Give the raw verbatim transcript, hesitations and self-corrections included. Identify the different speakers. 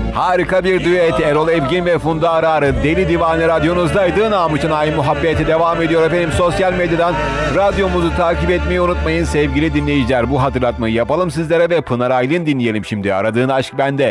Speaker 1: Harika bir düet. Erol Evgin ve Funda Arar. Deli Divane radyonuzdaydı. Namık'ın Ay Muhabbeti devam ediyor efendim. Sosyal medyadan radyomuzu takip etmeyi unutmayın sevgili dinleyiciler. Bu hatırlatmayı yapalım sizlere ve Pınar Aylin dinleyelim şimdi. Aradığın Aşk Bende.